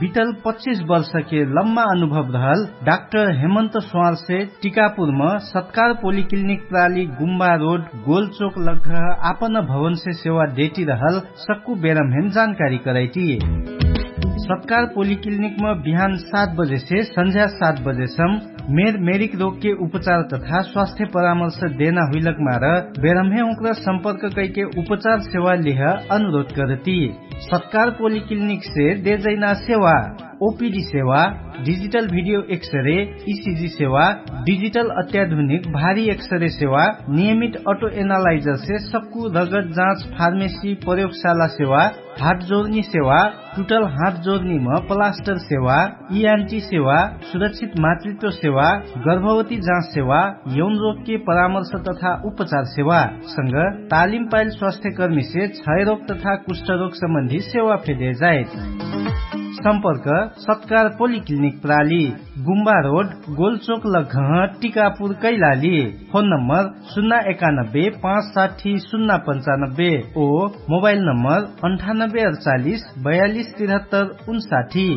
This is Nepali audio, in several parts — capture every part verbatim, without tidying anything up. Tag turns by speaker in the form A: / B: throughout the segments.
A: बीतल पच्चीस वर्ष के लम्बा अनुभव रहल डॉक्टर हेमंत स्वाल से टीकापुर में सत्कार पोलिक्लिनिक प्राली गुम्बा रोड गोल चौक लग आपन भवन से सेवा देती रहल सक्कू बेरमहेन जानकारी कराई। सत्कार पोलिक्लिनिक में बिहान सात बजे से संध्या सात बजे सम्म मेर मेरिक रोग के उपचार तथा स्वास्थ्य परामर्श देना हुईलक मार बेरमहे उनका संपर्क करके उपचार सेवा लिह अनुरोध करती। सत्कार पोलिक्लिनिक से दे जैना सेवा ओपीडी सेवा, डिजिटल वीडियो एक्सरे, ईसीजी सेवा, डिजिटल अत्याधुनिक भारी एक्सरे सेवा, नियमित ऑटो एनालाइजर से सबको रगत जांच, फार्मेसी, प्रयोगशाला सेवा, हाथ जोड़नी सेवा, टूटल हाथ जोड़नी में प्लास्टर सेवा, ईएनटी सेवा, सुरक्षित मातृत्व सेवा, गर्भवती जांच सेवा, यौन रोग के परामर्श तथा उपचार सेवा संग तालिम पायल स्वास्थ्य कर्मी से क्षय रोग तथा कुष्ठ रोग संबंधी सेवा फेदे जाए। संपर्क सत्कार पोलिक्लिनिक प्राली गुम्बा road गोलचोक लगह Tikapur Kailali. Phone number शून्य एकानब्बे पाँच साठी शून्य पंचानब्बे ओ मोबाइल नंबर अंठानब्बे अड़चालीस बयालीस तिहत्तर उनसाठी।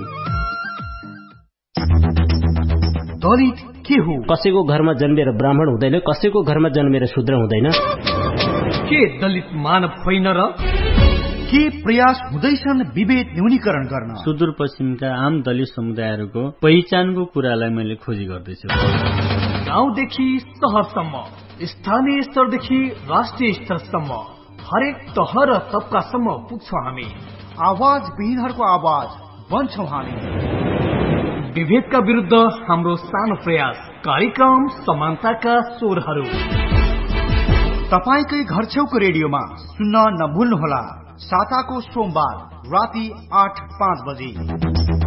B: दलित के हो?
C: कसैको घरमा जन्मेर ब्राह्मण हुँदैन, कसैको घरमा जन्मेर शूद्र हुँदैन।
B: के दलित मानव होइन र? के प्रयास हुँदैछन् विभेद न्यूनीकरण गर्न?
D: सुदूरपश्चिमका आम दलित समुदायहरूको पहिचानको कुरालाई मैले खोजी गर्दैछु।
B: गाउँदेखि शहरसम्म, स्थानीय स्तरदेखि राष्ट्रिय स्तरसम्म हरेक तह र तबकासम्म पुग्छौं हामी। आवाज विहीनहरूको आवाज बन्छौं हामी। विभेदका विरुद्ध हाम्रो सानो प्रयास, कार्यक्रम समानताका स्वरहरू तपाईकै घर छेउको रेडियोमा सुन्न नभुल्नुहोला। साताको सोमबार राति आठ पाँच बजे।